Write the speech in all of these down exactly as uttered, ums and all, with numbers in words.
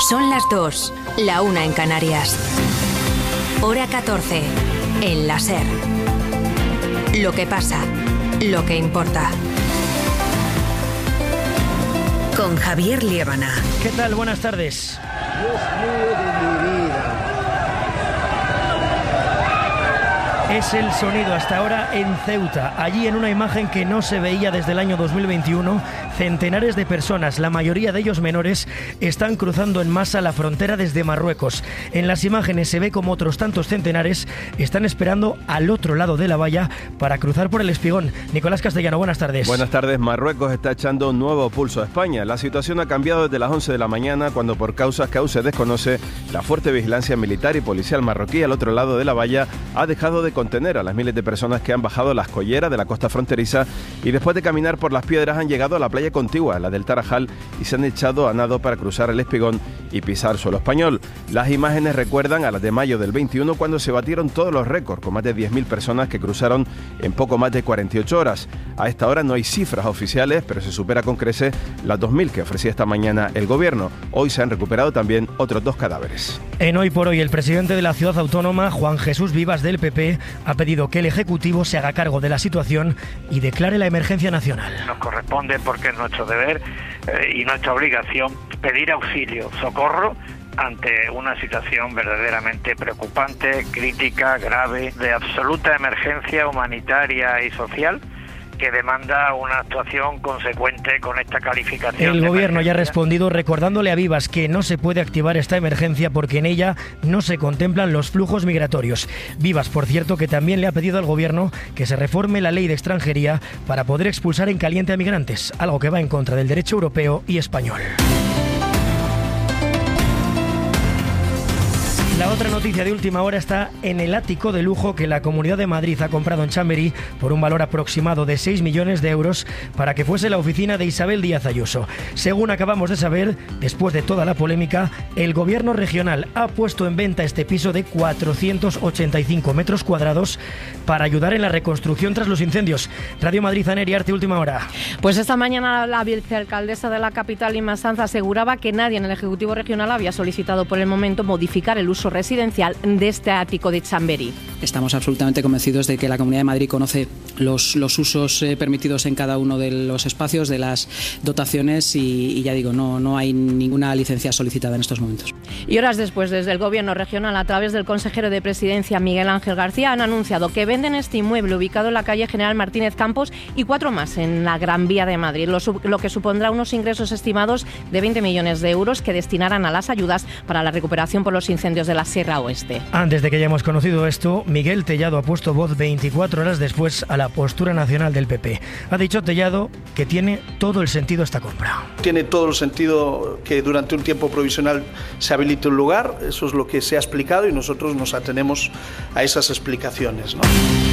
Son las dos, la una en Canarias. Hora catorce, en la SER. Lo que pasa, lo que importa. Con Javier Liébana. ¿Qué tal? Buenas tardes. Dios mío de mi vida. Es el sonido hasta ahora en Ceuta. Allí, en una imagen que no se veía desde el año dos mil veintiuno, centenares de personas, la mayoría de ellos menores, están cruzando en masa la frontera desde Marruecos. En las imágenes se ve como otros tantos centenares están esperando al otro lado de la valla para cruzar por el Espigón. Nicolás Castellano, buenas tardes. Buenas tardes. Marruecos está echando un nuevo pulso a España. La situación ha cambiado desde las once de la mañana, cuando por causas que aún se desconoce, la fuerte vigilancia militar y policial marroquí al otro lado de la valla ha dejado de contener a las miles de personas que han bajado las colleras de la costa fronteriza y después de caminar por las piedras han llegado a la playa contigua, la del Tarajal, y se han echado a nado para cruzar el Espigón y pisar suelo español. Las imágenes recuerdan a las de mayo del veintiuno, cuando se batieron todos los récords, con más de diez mil personas que cruzaron en poco más de cuarenta y ocho horas. A esta hora no hay cifras oficiales, pero se supera con creces las dos mil que ofrecía esta mañana el gobierno. Hoy se han recuperado también otros dos cadáveres. En Hoy por Hoy, el presidente de la ciudad autónoma, Juan Jesús Vivas, del P P, ha pedido que el Ejecutivo se haga cargo de la situación y declare la emergencia nacional. Nos corresponde, porque es nuestro deber eh, y nuestra obligación, pedir auxilio, socorro ante una situación verdaderamente preocupante, crítica, grave, de absoluta emergencia humanitaria y social, que demanda una actuación consecuente con esta calificación. El gobierno ya ha respondido recordándole a Vivas que no se puede activar esta emergencia porque en ella no se contemplan los flujos migratorios. Vivas, por cierto, que también le ha pedido al gobierno que se reforme la ley de extranjería para poder expulsar en caliente a migrantes, algo que va en contra del derecho europeo y español. La otra noticia de última hora está en el ático de lujo que la Comunidad de Madrid ha comprado en Chamberí por un valor aproximado de seis millones de euros para que fuese la oficina de Isabel Díaz Ayuso. Según acabamos de saber, después de toda la polémica, el gobierno regional ha puesto en venta este piso de cuatrocientos ochenta y cinco metros cuadrados para ayudar en la reconstrucción tras los incendios. Radio Madrid, Aneri Arte, última hora. Pues esta mañana la vicealcaldesa de la capital, Inma Sanz, aseguraba que nadie en el Ejecutivo Regional había solicitado por el momento modificar el uso residencial de este ático de Chamberí. Estamos absolutamente convencidos de que la Comunidad de Madrid conoce los, los usos eh, permitidos en cada uno de los espacios, de las dotaciones y, y ya digo, no, no hay ninguna licencia solicitada en estos momentos. Y horas después, desde el Gobierno regional, a través del consejero de Presidencia, Miguel Ángel García, han anunciado que venden este inmueble ubicado en la calle General Martínez Campos y cuatro más en la Gran Vía de Madrid, lo, lo que supondrá unos ingresos estimados de veinte millones de euros que destinarán a las ayudas para la recuperación por los incendios de la Sierra Oeste. Antes de que hayamos conocido esto, Miguel Tellado ha puesto voz veinticuatro horas después a la postura nacional del P P. Ha dicho Tellado que tiene todo el sentido esta compra. Tiene todo el sentido que durante un tiempo provisional se habilite un lugar, eso es lo que se ha explicado y nosotros nos atenemos a esas explicaciones, ¿no?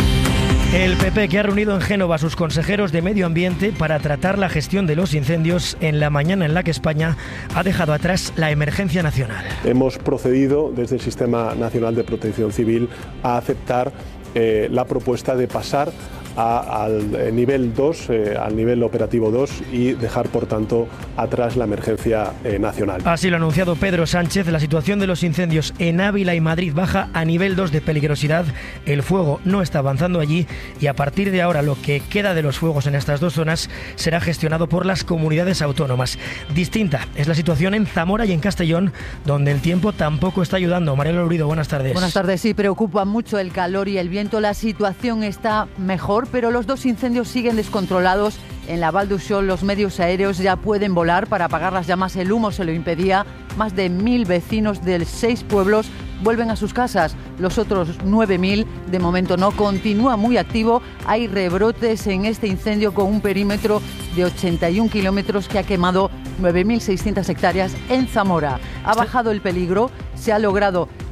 El P P, que ha reunido en Génova a sus consejeros de Medio Ambiente para tratar la gestión de los incendios en la mañana en la que España ha dejado atrás la emergencia nacional. Hemos procedido desde el Sistema Nacional de Protección Civil a aceptar eh, la propuesta de pasar A, al nivel dos, eh, al nivel operativo dos y dejar, por tanto, atrás la emergencia eh, nacional. Así lo ha anunciado Pedro Sánchez. La situación de los incendios en Ávila y Madrid baja a nivel dos de peligrosidad. El fuego no está avanzando allí y a partir de ahora lo que queda de los fuegos en estas dos zonas será gestionado por las comunidades autónomas. Distinta es la situación en Zamora y en Castellón, donde el tiempo tampoco está ayudando. Mariela Lurido, buenas tardes. Buenas tardes. Sí, preocupa mucho el calor y el viento. La situación está mejor, pero los dos incendios siguen descontrolados. En la Val d'Uixó los medios aéreos ya pueden volar para apagar las llamas. El humo se lo impedía. Más de mil vecinos de seis pueblos vuelven a sus casas. Los otros nueve mil de momento no. Continúa muy activo. Hay rebrotes en este incendio con un perímetro de ochenta y un kilómetros que ha quemado nueve mil seiscientas hectáreas en Zamora. Ha bajado el peligro. Se ha logrado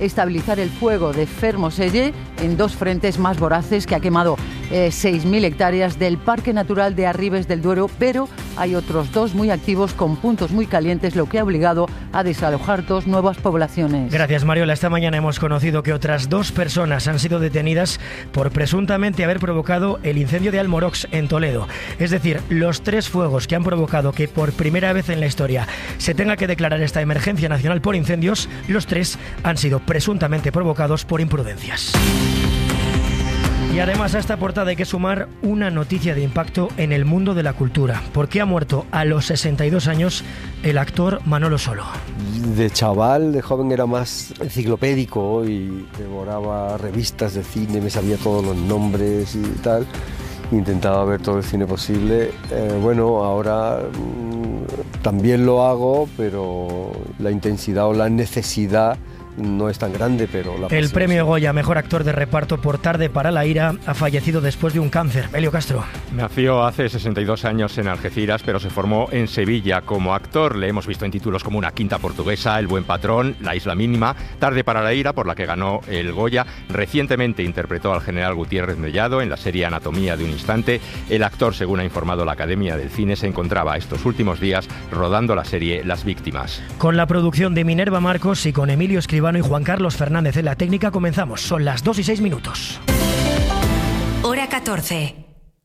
estabilizar el fuego de Fermoselle en dos frentes más voraces que ha quemado eh, seis mil hectáreas del Parque Natural de Arribes del Duero, pero hay otros dos muy activos con puntos muy calientes, lo que ha obligado a desalojar dos nuevas poblaciones. Gracias, Mariola. Esta mañana hemos conocido que otras dos personas han sido detenidas por presuntamente haber provocado el incendio de Almorox en Toledo. Es decir, los tres fuegos que han provocado que por primera vez en la historia se tenga que declarar esta emergencia nacional por incendios, los tres han sido presuntamente provocados por imprudencias. Y además a esta portada hay que sumar una noticia de impacto en el mundo de la cultura, porque ha muerto a los sesenta y dos años el actor Manolo Solo. De chaval, de joven era más enciclopédico y devoraba revistas de cine, me sabía todos los nombres y tal. Intentaba ver todo el cine posible. Eh, bueno, ahora mmm, también lo hago, pero la intensidad o la necesidad no es tan grande, pero la El premio Goya Mejor Actor de Reparto por Tarde para la ira ha fallecido después de un cáncer. Elio Castro. Nació hace sesenta y dos años en Algeciras, pero se formó en Sevilla como actor. Le hemos visto en títulos como Una quinta portuguesa, El buen patrón, La isla mínima, Tarde para la ira, por la que ganó el Goya. Recientemente interpretó al general Gutiérrez Mellado en la serie Anatomía de un instante. El actor, según ha informado la Academia del Cine, se encontraba estos últimos días rodando la serie Las víctimas. Con la producción de Minerva Marcos y con Emilio Escribano y Juan Carlos Fernández en la técnica comenzamos. Son las dos y seis minutos. Hora catorce.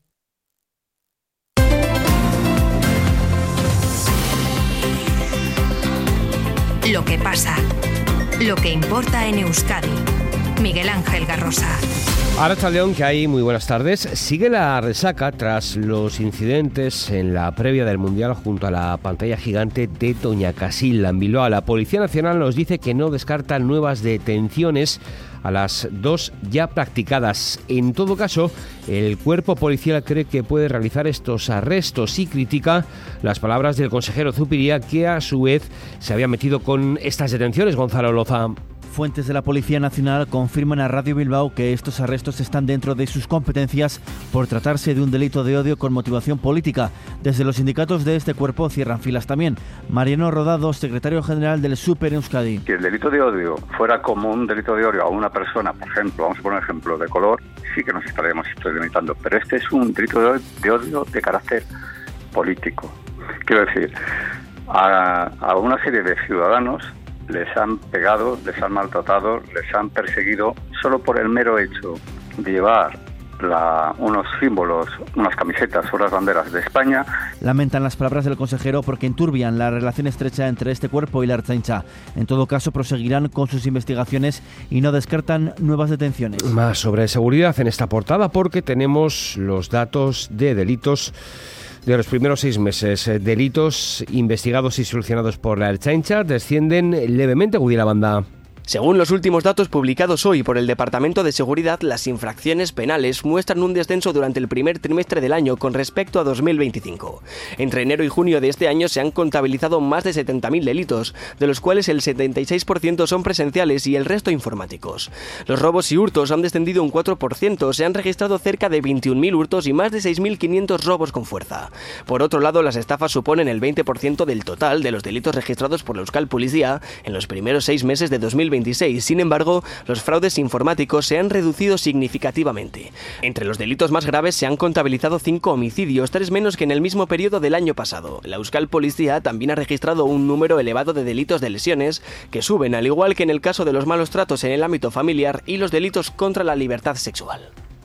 Lo que pasa. Lo que importa en Euskadi. Miguel Ángel Garrosa. Arratsaldeon, que hay muy buenas tardes. Sigue la resaca tras los incidentes en la previa del Mundial junto a la pantalla gigante de Doña Casilda en Bilbao. La Policía Nacional nos dice que no descarta nuevas detenciones a las dos ya practicadas. En todo caso, el cuerpo policial cree que puede realizar estos arrestos y critica las palabras del consejero Zupiria, que a su vez se había metido con estas detenciones. Gonzalo Loza. Fuentes de la Policía Nacional confirman a Radio Bilbao que estos arrestos están dentro de sus competencias por tratarse de un delito de odio con motivación política. Desde los sindicatos de este cuerpo cierran filas también. Mariano Rodado, secretario general del Super Euskadi. Si el delito de odio fuera como un delito de odio a una persona, por ejemplo, vamos a poner un ejemplo de color, sí que nos estaríamos limitando. Pero este es un delito de odio de carácter político. Quiero decir, a, a una serie de ciudadanos les han pegado, les han maltratado, les han perseguido solo por el mero hecho de llevar la, unos símbolos, unas camisetas o las banderas de España. Lamentan las palabras del consejero porque enturbian la relación estrecha entre este cuerpo y la Ertzaintza. En todo caso, proseguirán con sus investigaciones y no descartan nuevas detenciones. Más sobre seguridad en esta portada porque tenemos los datos de delitos de los primeros seis meses. Delitos investigados y solucionados por la Ertzaintza descienden levemente. Gudila Banda. Según los últimos datos publicados hoy por el Departamento de Seguridad, las infracciones penales muestran un descenso durante el primer trimestre del año con respecto a dos mil veinticinco. Entre enero y junio de este año se han contabilizado más de setenta mil delitos, de los cuales el setenta y seis por ciento son presenciales y el resto informáticos. Los robos y hurtos han descendido un cuatro por ciento, se han registrado cerca de veintiún mil hurtos y más de seis mil quinientos robos con fuerza. Por otro lado, las estafas suponen el veinte por ciento del total de los delitos registrados por la Euskal Policía en los primeros seis meses de dos mil veinticinco. Sin embargo, los fraudes informáticos se han reducido significativamente. Entre los delitos más graves se han contabilizado cinco homicidios, tres menos que en el mismo periodo del año pasado. La Euskal Policía también ha registrado un número elevado de delitos de lesiones, que suben al igual que en el caso de los malos tratos en el ámbito familiar y los delitos contra la libertad sexual.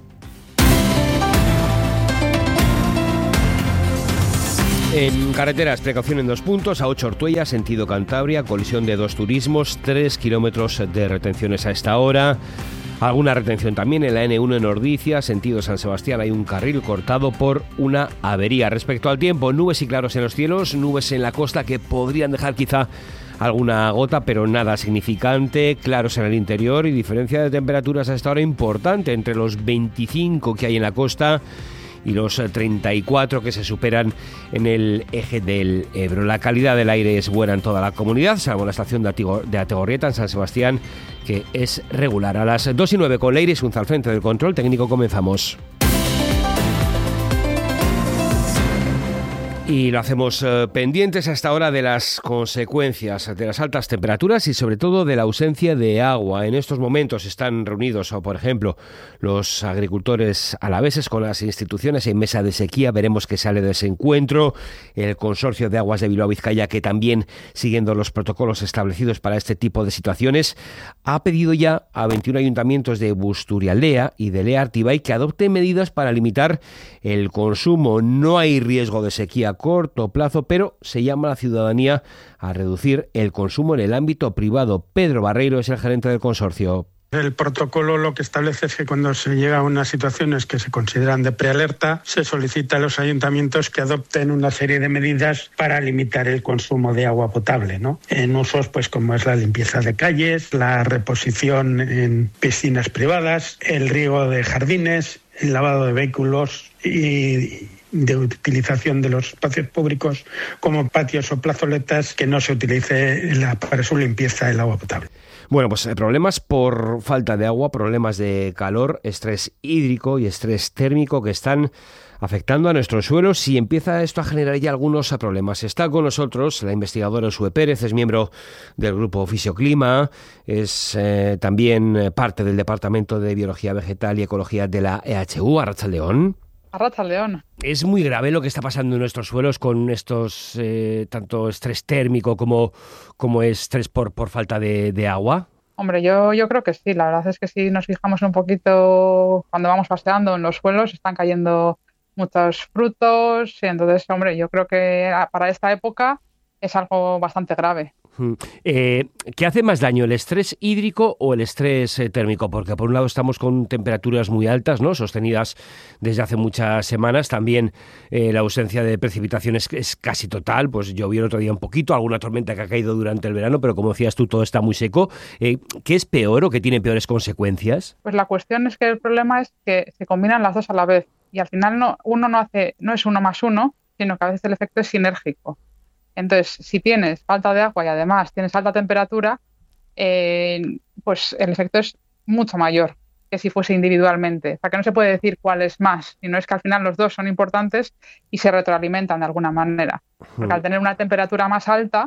En carreteras, precaución en dos puntos, a ocho Ortuella, sentido Cantabria, colisión de dos turismos, tres kilómetros de retenciones a esta hora. Alguna retención también en la ene uno en Ordizia, sentido San Sebastián, hay un carril cortado por una avería. Respecto al tiempo, nubes y claros en los cielos, nubes en la costa que podrían dejar quizá alguna gota, pero nada significante, claros en el interior y diferencia de temperaturas a esta hora importante entre los veinticinco que hay en la costa y los treinta y cuatro que se superan en el eje del Ebro. La calidad del aire es buena en toda la comunidad, salvo la estación de Ategorrieta en San Sebastián, que es regular. A las dos y nueve con Leire Sunza al frente del control técnico comenzamos. Y lo hacemos eh, pendientes hasta ahora de las consecuencias de las altas temperaturas y sobre todo de la ausencia de agua. En estos momentos están reunidos, o por ejemplo, los agricultores alaveses con las instituciones en mesa de sequía. Veremos qué sale de ese encuentro. El Consorcio de Aguas de Bilbao Vizcaya, que también, siguiendo los protocolos establecidos para este tipo de situaciones, ha pedido ya a veintiún ayuntamientos de Busturialdea y de Lea Artibay que adopten medidas para limitar el consumo. No hay riesgo de sequía a corto plazo, pero se llama a la ciudadanía a reducir el consumo en el ámbito privado. Pedro Barreiro es el gerente del consorcio. El protocolo lo que establece es que cuando se llega a unas situaciones que se consideran de prealerta, se solicita a los ayuntamientos que adopten una serie de medidas para limitar el consumo de agua potable, ¿no? En usos pues como es la limpieza de calles, la reposición en piscinas privadas, el riego de jardines, el lavado de vehículos y de utilización de los espacios públicos como patios o plazoletas, que no se utilice la, para su limpieza el agua potable. Bueno, pues problemas por falta de agua, problemas de calor, estrés hídrico y estrés térmico que están afectando a nuestros suelos y empieza esto a generar ya algunos problemas. Está con nosotros la investigadora Uxue Pérez, es miembro del grupo Fisioclima, es eh, también parte del Departamento de Biología Vegetal y Ecología de la E H U, Arratsaldeón. Arratsaldeón. Es muy grave lo que está pasando en nuestros suelos con estos, eh, tanto estrés térmico como, como estrés por, por falta de, de agua. Hombre, yo, yo creo que sí. La verdad es que si nos fijamos un poquito cuando vamos paseando en los suelos, están cayendo muchos frutos. Y entonces, hombre, yo creo que para esta época es algo bastante grave. Eh, ¿Qué hace más daño, el estrés hídrico o el estrés eh, térmico? Porque por un lado estamos con temperaturas muy altas, ¿no?, sostenidas desde hace muchas semanas. También eh, la ausencia de precipitaciones es casi total. Pues llovió el otro día un poquito, alguna tormenta que ha caído durante el verano, pero como decías tú, todo está muy seco. Eh, ¿Qué es peor o qué tiene peores consecuencias? Pues la cuestión es que el problema es que se combinan las dos a la vez y al final no, uno no hace, no es uno más uno, sino que a veces el efecto es sinérgico. Entonces, si tienes falta de agua y además tienes alta temperatura, eh, pues el efecto es mucho mayor que si fuese individualmente. O sea, que no se puede decir cuál es más, sino es que al final los dos son importantes y se retroalimentan de alguna manera. Porque al tener una temperatura más alta,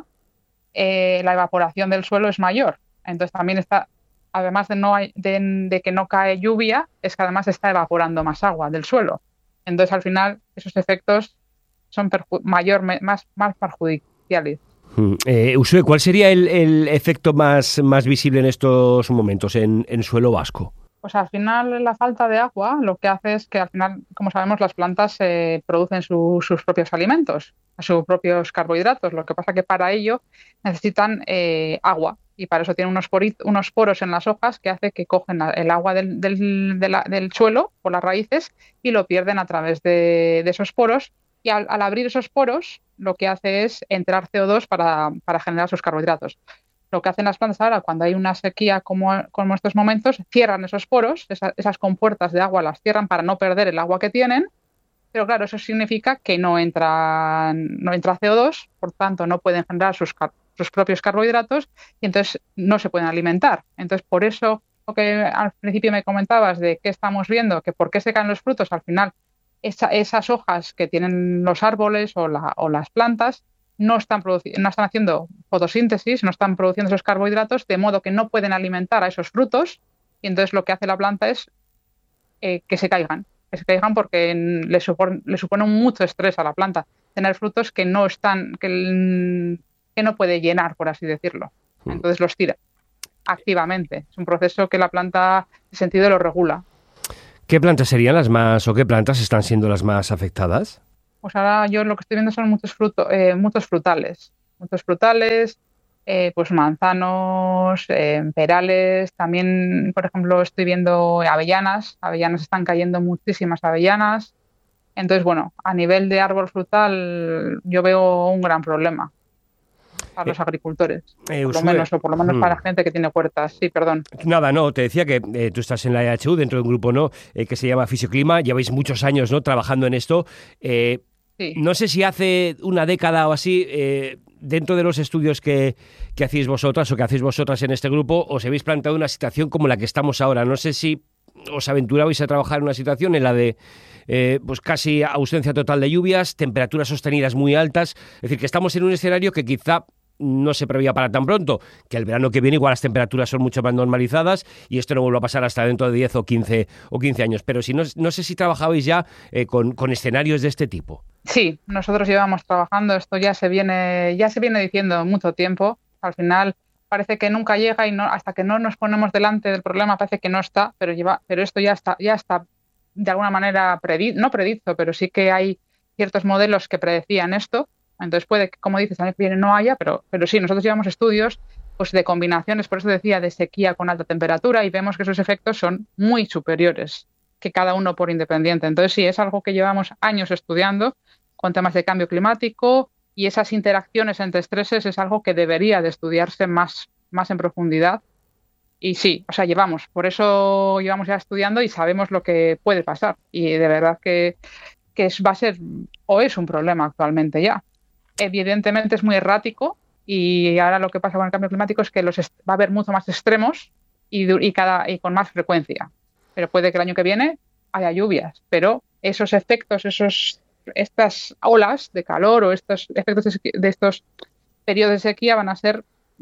eh, la evaporación del suelo es mayor. Entonces también está, además de, no hay, de, de que no cae lluvia, es que además está evaporando más agua del suelo. Entonces al final esos efectos son perju- mayor, más, más perjudiciales. Eh, Uxue, ¿cuál sería el, el efecto más, más visible en estos momentos en, en suelo vasco? Pues al final la falta de agua lo que hace es que al final, como sabemos, las plantas eh, producen su, sus propios alimentos, sus propios carbohidratos. Lo que pasa que para ello necesitan eh, agua y para eso tienen unos, porit- unos poros en las hojas que hace que cogen el agua del, del, de la, del suelo por las raíces y lo pierden a través de, de esos poros. Y al, al abrir esos poros, lo que hace es entrar C O dos para, para generar sus carbohidratos. Lo que hacen las plantas ahora, cuando hay una sequía como, como estos momentos, cierran esos poros, esa, esas compuertas de agua las cierran para no perder el agua que tienen, pero claro, eso significa que no entra, no entra C O dos, por tanto no pueden generar sus, sus propios carbohidratos y entonces no se pueden alimentar. Entonces, por eso, lo que al principio me comentabas de qué estamos viendo, que por qué se caen los frutos, al final Esa, esas hojas que tienen los árboles o, la, o las plantas no están, produci- no están haciendo fotosíntesis, no están produciendo esos carbohidratos, de modo que no pueden alimentar a esos frutos y entonces lo que hace la planta es eh, que se caigan, que se caigan porque en, le, supone, le supone mucho estrés a la planta tener frutos que no están, que, que no puede llenar, por así decirlo. Entonces los tira activamente. Es un proceso que la planta, en ese sentido, lo regula. ¿Qué plantas serían las más, o qué plantas están siendo las más afectadas? Pues ahora yo lo que estoy viendo son muchos frutos, eh, muchos frutales, muchos frutales, eh, pues manzanos, eh, perales, también, por ejemplo, estoy viendo avellanas, avellanas están cayendo muchísimas avellanas. Entonces, bueno, a nivel de árbol frutal yo veo un gran problema para los agricultores, eh, por Uxue, lo menos, o por lo menos hmm. para la gente que tiene huertas. Sí, perdón. Nada, no, te decía que eh, tú estás en la E H U, dentro de un grupo no eh, que se llama Fisioclima, lleváis muchos años no trabajando en esto. Eh, sí. No sé si hace una década o así, eh, dentro de los estudios que, que hacéis vosotras o que hacéis vosotras en este grupo, os habéis planteado una situación como la que estamos ahora. No sé si os aventurabais a trabajar en una situación en la de eh, pues casi ausencia total de lluvias, temperaturas sostenidas muy altas. Es decir, que estamos en un escenario que quizá no se preveía para tan pronto, que el verano que viene igual las temperaturas son mucho más normalizadas y esto no vuelve a pasar hasta dentro de diez o quince o quince años. Pero si no, no sé si trabajabais ya eh, con, con escenarios de este tipo. Sí, nosotros llevamos trabajando, esto ya se viene, ya se viene diciendo mucho tiempo. Al final parece que nunca llega y no, hasta que no nos ponemos delante del problema parece que no está, pero lleva, pero esto ya está, ya está de alguna manera predi, no predicho, pero sí que hay ciertos modelos que predecían esto. Entonces puede que, como dices, año que viene no haya, pero, pero sí, nosotros llevamos estudios pues de combinaciones, por eso decía, de sequía con alta temperatura y vemos que esos efectos son muy superiores que cada uno por independiente. Entonces sí, es algo que llevamos años estudiando con temas de cambio climático y esas interacciones entre estreses es algo que debería de estudiarse más, más en profundidad. Y sí, o sea, llevamos, por eso llevamos ya estudiando y sabemos lo que puede pasar. Y de verdad que, que es, va a ser o es un problema actualmente ya. Evidentemente es muy errático y ahora lo que pasa con el cambio climático es que los est- va a haber mucho más extremos y, y, cada, y con más frecuencia. Pero puede que el año que viene haya lluvias, pero esos efectos, esos, estas olas de calor o estos efectos de, sequía, de estos periodos de sequía van a ser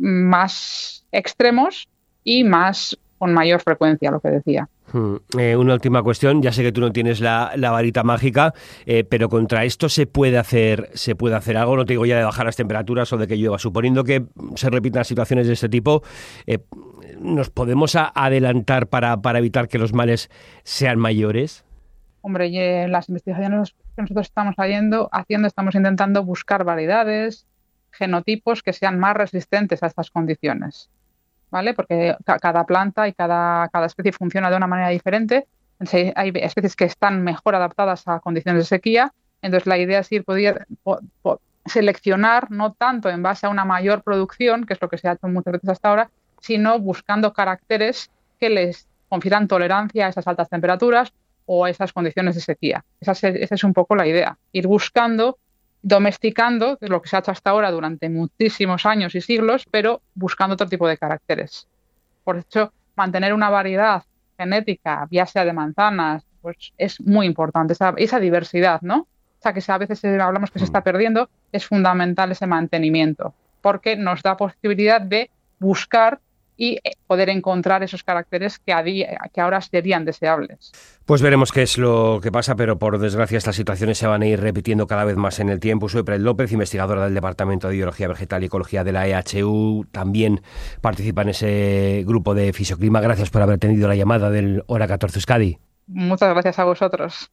más extremos y más con mayor frecuencia, lo que decía. Hmm. Eh, una última cuestión, ya sé que tú no tienes la, la varita mágica, eh, pero contra esto se puede hacer se puede hacer algo, no te digo ya de bajar las temperaturas o de que llueva, suponiendo que se repitan situaciones de este tipo, eh, ¿nos podemos a- adelantar para, para evitar que los males sean mayores? Hombre, y en las investigaciones que nosotros estamos haciendo, haciendo, estamos intentando buscar variedades, genotipos que sean más resistentes a estas condiciones. ¿Vale? Porque ca- cada planta y cada, cada especie funciona de una manera diferente. Entonces, hay especies que están mejor adaptadas a condiciones de sequía. Entonces, la idea es ir poder po- po- seleccionar, no tanto en base a una mayor producción, que es lo que se ha hecho muchas veces hasta ahora, sino buscando caracteres que les confieran tolerancia a esas altas temperaturas o a esas condiciones de sequía. Esa es, esa es un poco la idea. Ir buscando, domesticando, que es lo que se ha hecho hasta ahora durante muchísimos años y siglos, pero buscando otro tipo de caracteres. Por eso, mantener una variedad genética, ya sea de manzanas, pues es muy importante, esa, esa diversidad, ¿no? O sea, que a veces hablamos que se está perdiendo, es fundamental ese mantenimiento, porque nos da posibilidad de buscar y poder encontrar esos caracteres que, a día, que ahora serían deseables. Pues veremos qué es lo que pasa, pero por desgracia estas situaciones se van a ir repitiendo cada vez más en el tiempo. Usue Pérez López, investigadora del Departamento de Biología Vegetal y Ecología de la E H U, también participa en ese grupo de Fisioclima. Gracias por haber atendido la llamada del Hora catorce Euskadi. Muchas gracias a vosotros.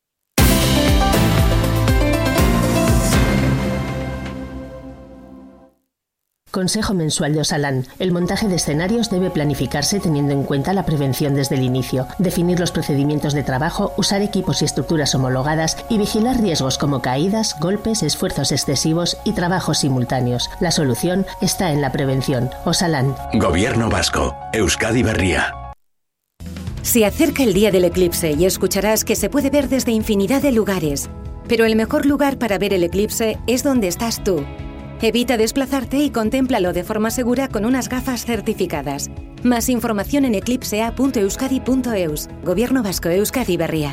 Consejo mensual de Osalan. El montaje de escenarios debe planificarse teniendo en cuenta la prevención desde el inicio, definir los procedimientos de trabajo, usar equipos y estructuras homologadas y vigilar riesgos como caídas, golpes, esfuerzos excesivos y trabajos simultáneos. La solución está en la prevención. Osalan. Gobierno vasco. Euskadi Berria. Se acerca el día del eclipse y escucharás que se puede ver desde infinidad de lugares. Pero el mejor lugar para ver el eclipse es donde estás tú. Evita desplazarte y contémplalo de forma segura con unas gafas certificadas. Más información en eclipsea punto euskadi punto eus. Gobierno vasco, Euskadi Berria.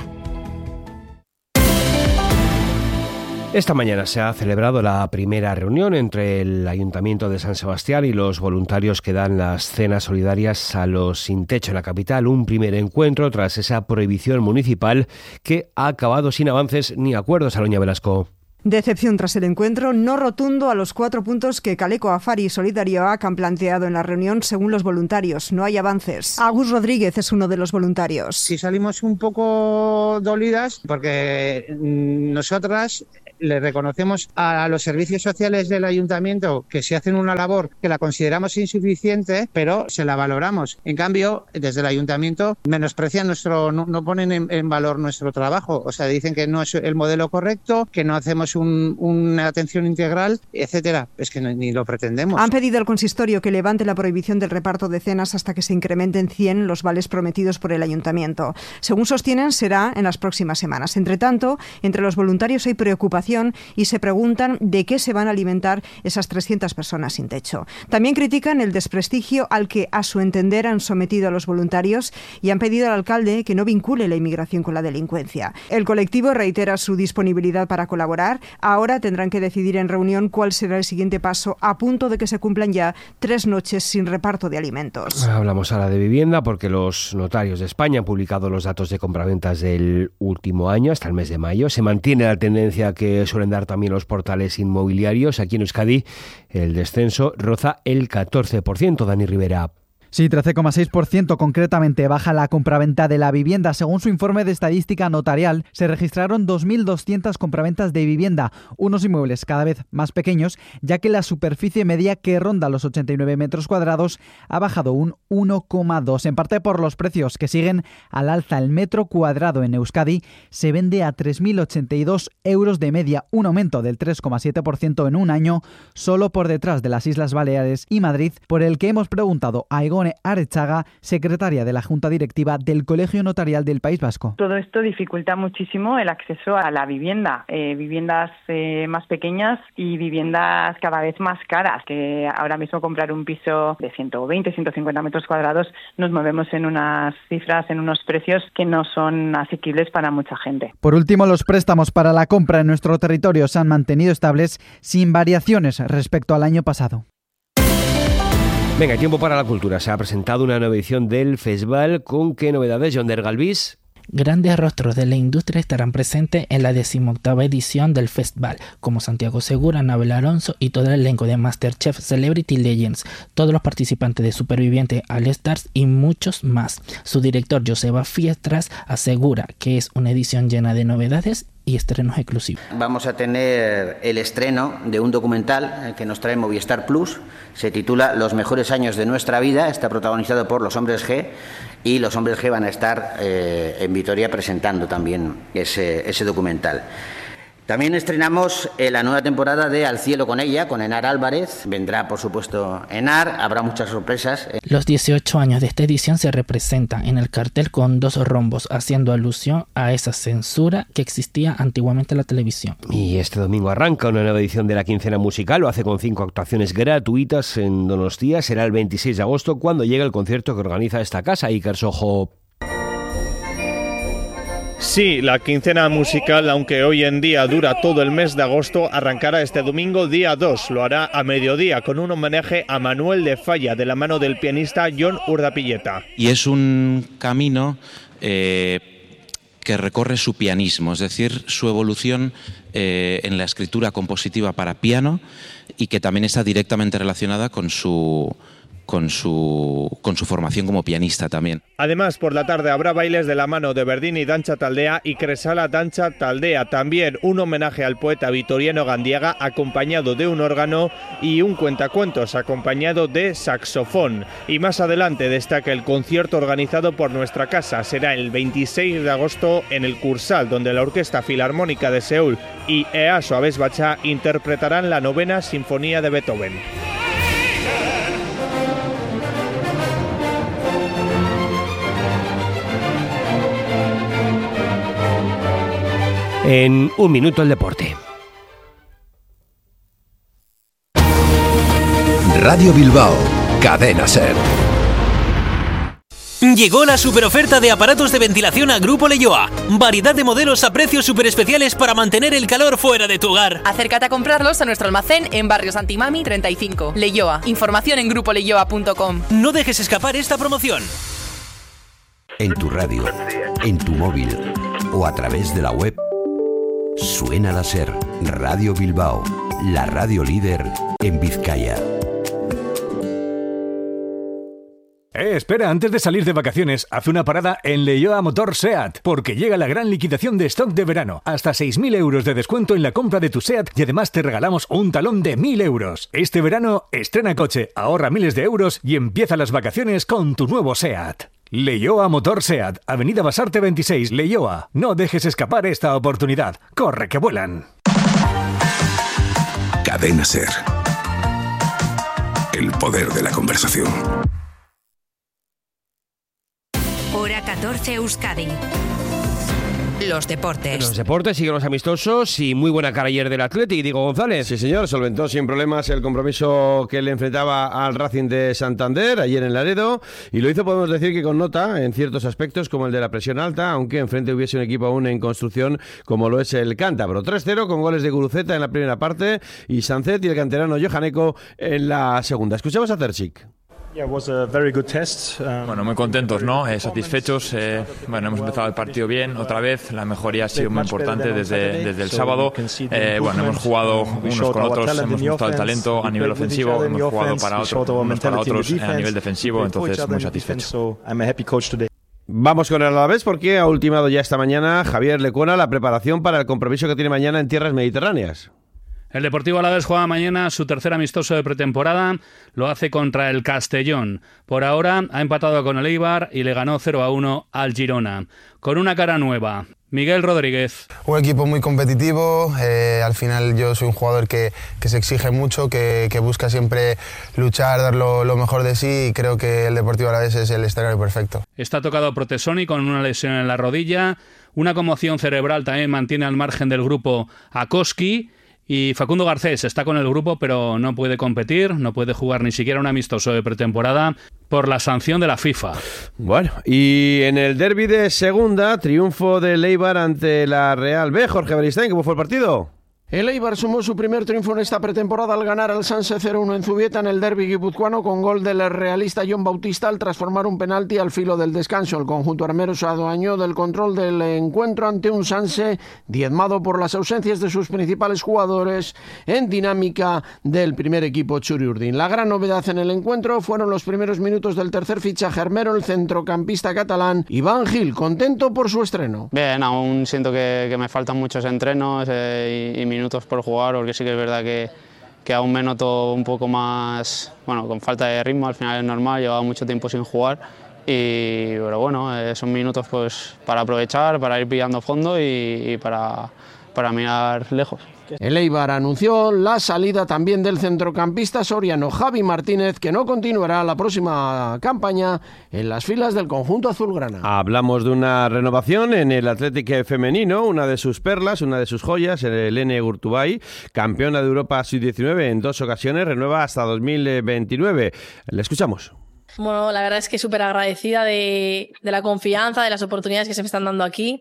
Esta mañana se ha celebrado la primera reunión entre el Ayuntamiento de San Sebastián y los voluntarios que dan las cenas solidarias a los sin techo en la capital. Un primer encuentro tras esa prohibición municipal que ha acabado sin avances ni acuerdos. Aloña Velasco. Decepción tras el encuentro, no rotundo a los cuatro puntos que Caleco Afari y Solidarioak han planteado en la reunión según los voluntarios. No hay avances. Agus Rodríguez es uno de los voluntarios. Sí, salimos un poco dolidas porque nosotras le reconocemos a los servicios sociales del ayuntamiento que se hacen una labor que la consideramos insuficiente, pero se la valoramos. En cambio, desde el ayuntamiento menosprecian nuestro, no, no ponen en, en valor nuestro trabajo. O sea, dicen que no es el modelo correcto, que no hacemos un, una atención integral, etcétera. Es que no, ni lo pretendemos. Han pedido al consistorio que levante la prohibición del reparto de cenas hasta que se incrementen cien los vales prometidos por el ayuntamiento. Según sostienen, será en las próximas semanas. Entre tanto, entre los voluntarios hay preocupación ocupación y se preguntan de qué se van a alimentar esas trescientas personas sin techo. También critican el desprestigio al que, a su entender, han sometido a los voluntarios y han pedido al alcalde que no vincule la inmigración con la delincuencia. El colectivo reitera su disponibilidad para colaborar. Ahora tendrán que decidir en reunión cuál será el siguiente paso, a punto de que se cumplan ya tres noches sin reparto de alimentos. Hablamos ahora de vivienda porque los notarios de España han publicado los datos de compraventas del último año hasta el mes de mayo. Se mantiene la tendencia que suelen dar también los portales inmobiliarios. Aquí en Euskadi el descenso roza el catorce por ciento. Dani Rivera. Sí, trece coma seis por ciento concretamente baja la compraventa de la vivienda. Según su informe de estadística notarial, se registraron dos mil doscientas compraventas de vivienda, unos inmuebles cada vez más pequeños, ya que la superficie media, que ronda los ochenta y nueve metros cuadrados, ha bajado un uno coma dos. En parte por los precios, que siguen al alza. El metro cuadrado en Euskadi se vende a tres mil ochenta y dos euros de media, un aumento del tres coma siete por ciento en un año, solo por detrás de las Islas Baleares y Madrid, por el que hemos preguntado a Egon Arechaga, secretaria de la Junta Directiva del Colegio Notarial del País Vasco. Todo esto dificulta muchísimo el acceso a la vivienda, eh, viviendas eh, más pequeñas y viviendas cada vez más caras, que ahora mismo comprar un piso de ciento veinte, ciento cincuenta metros cuadrados nos movemos en unas cifras, en unos precios que no son asequibles para mucha gente. Por último, los préstamos para la compra en nuestro territorio se han mantenido estables sin variaciones respecto al año pasado. Venga, tiempo para la cultura. Se ha presentado una nueva edición del festival. ¿Con qué novedades, Yonder Galvis? Grandes rostros de la industria estarán presentes en la decimoctava edición del festival, como Santiago Segura, Anabel Alonso y todo el elenco de MasterChef Celebrity Legends, todos los participantes de Superviviente All Stars y muchos más. Su director, Joseba Fiestras, asegura que es una edición llena de novedades y estrenos exclusivos. Vamos a tener el estreno de un documental que nos trae Movistar Plus. Se titula Los mejores años de nuestra vida. Está protagonizado por los Hombres G y los Hombres G van a estar eh, en Vitoria presentando también ese, ese documental. También estrenamos eh, la nueva temporada de Al cielo con ella, con Enar Álvarez. Vendrá, por supuesto, Enar. Habrá muchas sorpresas. Los dieciocho años de esta edición se representan en el cartel con dos rombos, haciendo alusión a esa censura que existía antiguamente en la televisión. Y este domingo arranca una nueva edición de la quincena musical. Lo hace con cinco actuaciones gratuitas en Donostia. Será el veintiséis de agosto cuando llegue el concierto que organiza esta casa, Iker Sojo. Sí, la quincena musical, aunque hoy en día dura todo el mes de agosto, arrancará este domingo día dos. Lo hará a mediodía con un homenaje a Manuel de Falla, de la mano del pianista Jon Urdapilleta. Y es un camino eh, que recorre su pianismo, es decir, su evolución eh, en la escritura compositiva para piano y que también está directamente relacionada con su... Con su, con su formación como pianista también. Además, por la tarde habrá bailes de la mano de Berdini Dancha Taldea y Cresala Dancha Taldea. También un homenaje al poeta Vitoriano Gandiaga acompañado de un órgano y un cuentacuentos acompañado de saxofón. Y más adelante destaca el concierto organizado por nuestra casa. Será el veintiséis de agosto en el Cursal, donde la Orquesta Filarmónica de Seúl y Easo Abesbacha interpretarán la novena Sinfonía de Beethoven. En un minuto el deporte. Radio Bilbao, Cadena SER. Llegó la superoferta de aparatos de ventilación a Grupo Leioa. Variedad de modelos a precios super especiales para mantener el calor fuera de tu hogar. Acércate a comprarlos a nuestro almacén en Barrio Santimami treinta y cinco. Leioa. Información en grupo leioa punto com. No dejes escapar esta promoción. En tu radio, en tu móvil o a través de la web. Suena la SER, Radio Bilbao, la radio líder en Vizcaya. Eh, espera, antes de salir de vacaciones, haz una parada en Leioa Motor SEAT, porque llega la gran liquidación de stock de verano. Hasta seis mil euros de descuento en la compra de tu SEAT y además te regalamos un talón de mil euros. Este verano, estrena coche, ahorra miles de euros y empieza las vacaciones con tu nuevo SEAT. Leioa Motor SEAT, Avenida Basarte veintiséis, Leioa. No dejes escapar esta oportunidad. ¡Corre que vuelan! Cadena SER. El poder de la conversación. Hora catorce Euskadi. Los deportes. Los deportes siguen los amistosos y muy buena cara ayer del Athletic, Diego González. Sí, señor, solventó sin problemas el compromiso que le enfrentaba al Racing de Santander ayer en Laredo y lo hizo, podemos decir, que con nota en ciertos aspectos como el de la presión alta, aunque enfrente hubiese un equipo aún en construcción como lo es el cántabro. tres cero con goles de Guruceta en la primera parte y Sancet y el canterano Johaneco en la segunda. Escuchamos a Terzic. Bueno, muy contentos, ¿no? Eh, satisfechos. Eh, bueno, hemos empezado el partido bien, otra vez. La mejoría ha sido muy importante desde, desde el sábado. Eh, bueno, hemos jugado unos con otros, hemos mostrado el talento a nivel ofensivo, hemos jugado para, otro, unos para otros a nivel defensivo, entonces muy satisfecho. Vamos con el Alavés porque ha ultimado ya esta mañana Javier Lecuona la preparación para el compromiso que tiene mañana en tierras mediterráneas. El Deportivo Alavés juega mañana su tercer amistoso de pretemporada, lo hace contra el Castellón. Por ahora ha empatado con el Eibar y le ganó cero a uno al Girona. Con una cara nueva, Miguel Rodríguez. Un equipo muy competitivo, eh, al final yo soy un jugador que, que se exige mucho, que, que busca siempre luchar, dar lo, lo mejor de sí y creo que el Deportivo Alavés es el escenario perfecto. Está tocado Protesoni con una lesión en la rodilla, una conmoción cerebral también mantiene al margen del grupo a Koski. Y Facundo Garcés está con el grupo pero no puede competir, no puede jugar ni siquiera un amistoso de pretemporada por la sanción de la FIFA. Bueno, y en el derbi de segunda, triunfo del Eibar ante la Real B. Jorge Beristain, ¿cómo fue el partido? El Eibar sumó su primer triunfo en esta pretemporada al ganar al Sanse cero uno en Zubieta en el derbi guipuzcoano con gol del realista Jon Bautista al transformar un penalti al filo del descanso. El conjunto armero se adueñó del control del encuentro ante un Sanse diezmado por las ausencias de sus principales jugadores en dinámica del primer equipo Txuri-Urdin. La gran novedad en el encuentro fueron los primeros minutos del tercer fichaje armero, el centrocampista catalán Iván Gil, contento por su estreno. Bien, aún siento que, que me faltan muchos entrenos eh, y, y minutos por jugar, porque sí que es verdad que, que aún me noto un poco más, bueno, con falta de ritmo, al final es normal, llevaba mucho tiempo sin jugar, y, pero bueno, eh, son minutos pues para aprovechar, para ir pillando fondo y, y para, para mirar lejos. El Eibar anunció la salida también del centrocampista soriano Javi Martínez, que no continuará la próxima campaña en las filas del conjunto azulgrana. Hablamos de una renovación en el Athletic femenino, una de sus perlas, una de sus joyas, el Ene Urtubay, campeona de Europa sub diecinueve en dos ocasiones, renueva hasta dos mil veintinueve. Le escuchamos. Bueno, la verdad es que súper agradecida de, de la confianza, de las oportunidades que se me están dando aquí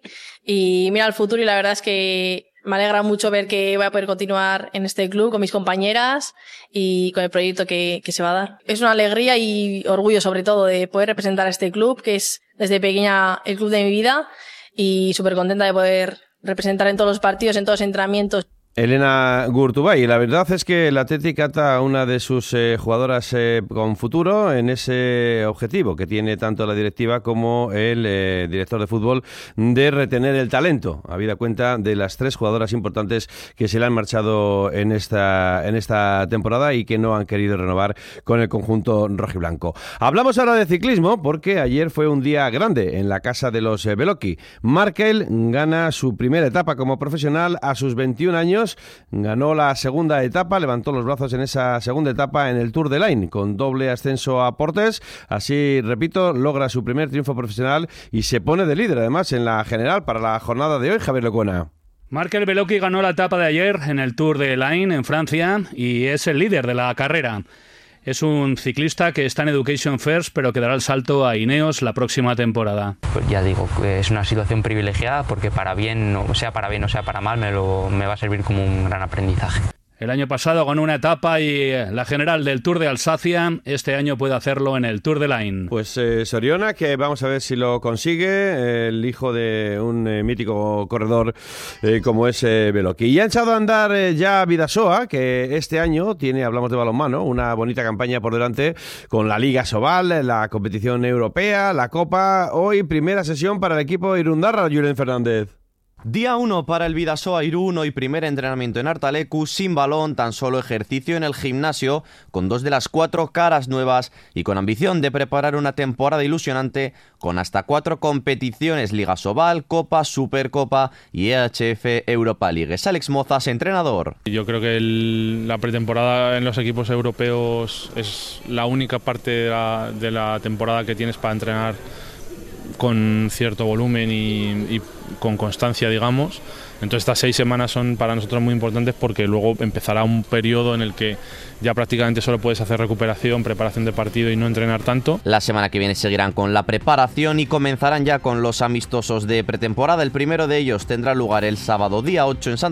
y mira al futuro y la verdad es que me alegra mucho ver que voy a poder continuar en este club con mis compañeras y con el proyecto que, que se va a dar. Es una alegría y orgullo sobre todo de poder representar a este club, que es desde pequeña el club de mi vida y súper contenta de poder representar en todos los partidos, en todos los entrenamientos. Elena Gurtubay, la verdad es que el Athletic ata a una de sus eh, jugadoras eh, con futuro en ese objetivo que tiene tanto la directiva como el eh, director de fútbol de retener el talento, habida cuenta de las tres jugadoras importantes que se le han marchado en esta, en esta temporada y que no han querido renovar con el conjunto rojiblanco. Hablamos ahora de ciclismo porque ayer fue un día grande en la casa de los eh, Beloki. Markel gana su primera etapa como profesional a sus veintiún años. Ganó la segunda etapa, levantó los brazos en esa segunda etapa en el Tour de Line, con doble ascenso a Portes. Así, repito, logra su primer triunfo profesional y se pone de líder, además, en la general para la jornada de hoy. Javier Lecuona. Markel Beloki ganó la etapa de ayer en el Tour de Line en Francia y es el líder de la carrera. Es un ciclista que está en Education First, pero que dará el salto a Ineos la próxima temporada. Pues ya digo, es una situación privilegiada porque para bien, o sea para bien o sea para mal, me, lo, me va a servir como un gran aprendizaje. El año pasado ganó una etapa y la general del Tour de Alsacia. Este año puede hacerlo en el Tour de Line. Pues eh, Soriona, que vamos a ver si lo consigue, el hijo de un eh, mítico corredor eh, como es eh, Beloki. Y ha echado a andar eh, ya Bidasoa, que este año tiene, hablamos de balonmano, una bonita campaña por delante con la Liga Sobal, la competición europea, la Copa. Hoy primera sesión para el equipo Irundarra, Julen Fernández. Día uno para el Bidasoa Irún, hoy primer entrenamiento en Artalecu, sin balón, tan solo ejercicio en el gimnasio, con dos de las cuatro caras nuevas y con ambición de preparar una temporada ilusionante con hasta cuatro competiciones: Liga Sobal, Copa, Supercopa y E H F Europa League. Es Alex Mozas, entrenador. Yo creo que el, la pretemporada en los equipos europeos es la única parte de la, de la temporada que tienes para entrenar con cierto volumen y, y con constancia, digamos. Entonces estas seis semanas son para nosotros muy importantes porque luego empezará un periodo en el que ya prácticamente solo puedes hacer recuperación, preparación de partido y no entrenar tanto. La semana que viene seguirán con la preparación y comenzarán ya con los amistosos de pretemporada. El primero de ellos tendrá lugar el sábado día ocho en Santa